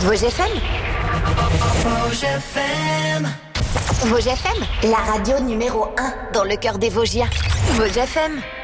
Vosges FM. Vosges FM. Vosges FM, la radio numéro 1 dans le cœur des Vosgiens. Vosges FM.